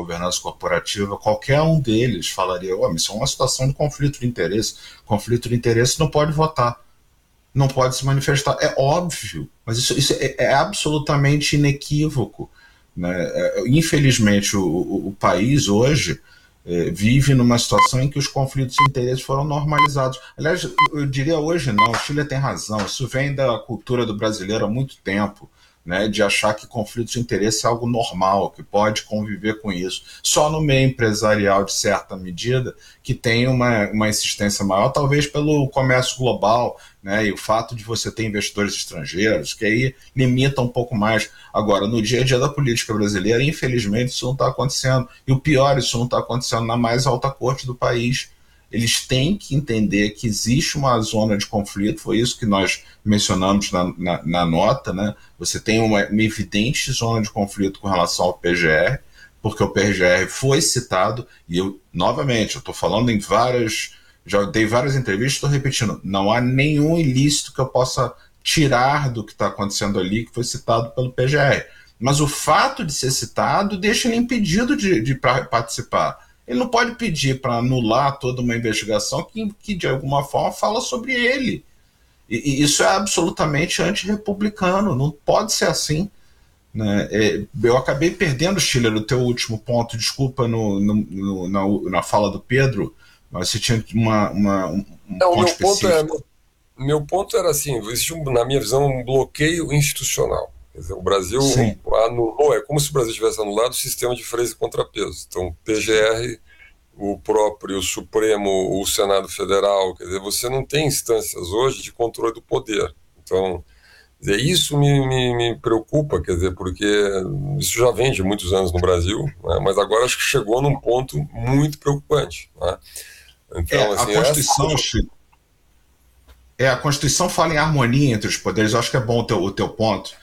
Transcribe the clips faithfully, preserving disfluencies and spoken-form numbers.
governança corporativa, qualquer um deles falaria, oh, isso é uma situação de conflito de interesse. Conflito de interesse não pode votar, não pode se manifestar. É óbvio, mas isso, isso é, é absolutamente inequívoco, né? É, infelizmente, o, o, o país hoje é, vive numa situação em que os conflitos de interesse foram normalizados. Aliás, eu diria hoje não, o Chile tem razão, isso vem da cultura do brasileiro há muito tempo, né, de achar que conflito de interesse é algo normal, que pode conviver com isso. Só no meio empresarial, de certa medida, que tem uma, uma insistência maior, talvez pelo comércio global, né, e o fato de você ter investidores estrangeiros, que aí limita um pouco mais. Agora, no dia a dia da política brasileira, infelizmente, isso não está acontecendo. E o pior, isso não está acontecendo na mais alta corte do país. Eles têm que entender que existe uma zona de conflito, foi isso que nós mencionamos na, na, na nota, né? Você tem uma, uma evidente zona de conflito com relação ao P G R, porque o P G R foi citado, e eu, novamente, eu estou falando em várias, já dei várias entrevistas, estou repetindo, não há nenhum ilícito que eu possa tirar do que está acontecendo ali, que foi citado pelo P G R. Mas o fato de ser citado deixa ele impedido de, de participar. Ele não pode pedir para anular toda uma investigação que, que, de alguma forma, fala sobre ele. E, e isso é absolutamente antirrepublicano, não pode ser assim, né? É, eu acabei perdendo, Schiller, o teu último ponto, desculpa no, no, no, na, na fala do Pedro, mas você tinha uma, uma, um não, ponto meu específico. Ponto é, meu ponto era assim, existe, um, na minha visão, um bloqueio institucional. Quer dizer, o Brasil um, anulou, é como se o Brasil tivesse anulado o sistema de freios e contrapesos. Então, o P G R, o próprio Supremo, o Senado Federal, quer dizer, você não tem instâncias hoje de controle do poder. Então, quer dizer, isso me, me, me preocupa, quer dizer, porque isso já vem de muitos anos no Brasil, né, mas agora acho que chegou num ponto muito preocupante, né? Então, é, assim, a Constituição, essa... Chico, é, a Constituição fala em harmonia entre os poderes, eu acho que é bom o teu, o teu ponto.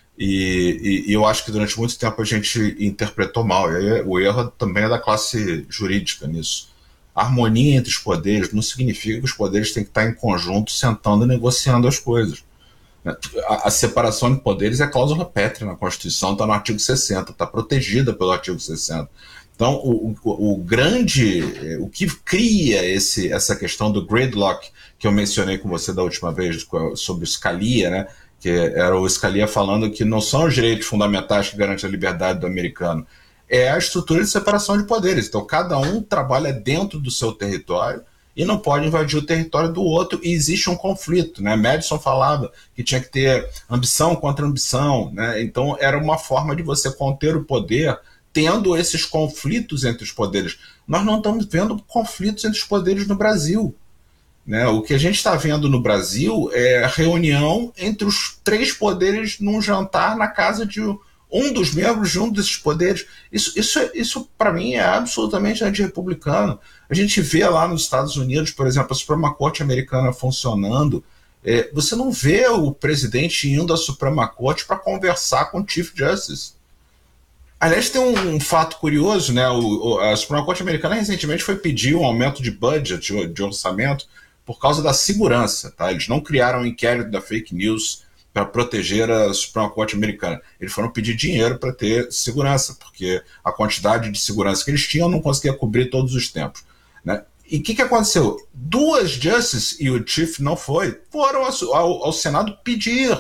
E, e, e eu acho que durante muito tempo a gente interpretou mal. E aí, o erro também é da classe jurídica nisso. A harmonia entre os poderes não significa que os poderes têm que estar em conjunto, sentando e negociando as coisas. A, a separação de poderes é cláusula pétrea na Constituição, está no artigo sessenta, está protegida pelo artigo sessenta. Então, o, o, o grande, o que cria esse, essa questão do gridlock, que eu mencionei com você da última vez, sobre o Scalia, né? Que era o Scalia falando que não são os direitos fundamentais que garantem a liberdade do americano, é a estrutura de separação de poderes. Então, cada um trabalha dentro do seu território e não pode invadir o território do outro, e existe um conflito, né? Madison falava que tinha que ter ambição contra ambição, né? Então, era uma forma de você conter o poder tendo esses conflitos entre os poderes. Nós não estamos vendo conflitos entre os poderes no Brasil. Né? O que a gente está vendo no Brasil é a reunião entre os três poderes num jantar na casa de um dos membros de um desses poderes. Isso, isso, isso para mim, é absolutamente antirrepublicano. A gente vê lá nos Estados Unidos, por exemplo, a Suprema Corte americana funcionando. É, você não vê o presidente indo à Suprema Corte para conversar com o Chief Justice. Aliás, tem um, um fato curioso, né? O, a Suprema Corte americana recentemente foi pedir um aumento de budget, de orçamento, por causa da segurança, tá? Eles não criaram um inquérito da fake news para proteger a Suprema Corte americana. Eles foram pedir dinheiro para ter segurança, porque a quantidade de segurança que eles tinham não conseguia cobrir todos os tempos, né? E o que, que aconteceu? Duas justices, e o Chief não foi, foram ao, ao Senado pedir,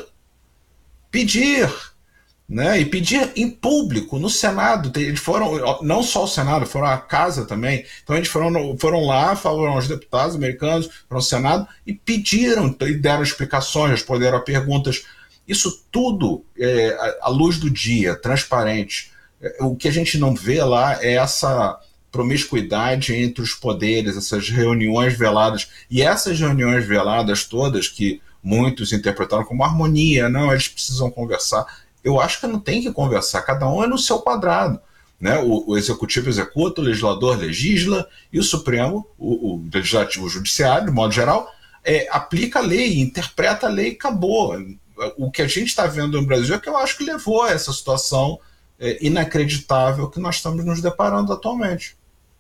pedir, né? E pedir em público, no Senado. Eles foram, não só o Senado, foram à casa também. Então eles foram, foram lá, foram aos deputados americanos, foram ao Senado e pediram, e deram explicações, responderam a perguntas. Isso tudo é, à luz do dia, transparente. O que a gente não vê lá é essa promiscuidade entre os poderes, essas reuniões veladas. E essas reuniões veladas todas, que muitos interpretaram como harmonia, não, eles precisam conversar. Eu acho que não tem que conversar, cada um é no seu quadrado. Né? O, o executivo executa, o legislador legisla, e o Supremo, o, o legislativo, o judiciário, de modo geral, é, aplica a lei, interpreta a lei e acabou. O que a gente está vendo no Brasil é que eu acho que levou a essa situação é, inacreditável que nós estamos nos deparando atualmente.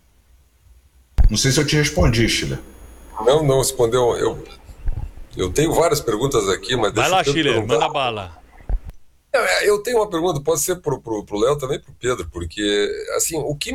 Não sei se eu te respondi, Schiller. Não, não respondeu. Eu, eu tenho várias perguntas aqui, mas vai deixa lá, eu Schiller, perguntar. manda bala. Eu tenho uma pergunta, pode ser pro, pro, pro Léo também, pro Pedro, porque, assim, o que